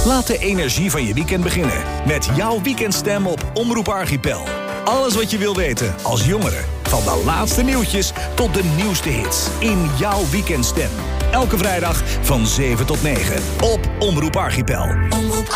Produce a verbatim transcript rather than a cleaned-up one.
Laat de energie van je weekend beginnen met jouw weekendstem op Omroep Archipel. Alles wat je wil weten als jongere. Van de laatste nieuwtjes tot de nieuwste hits. In jouw weekendstem. Elke vrijdag van zeven tot negen op Omroep Archipel. Omroep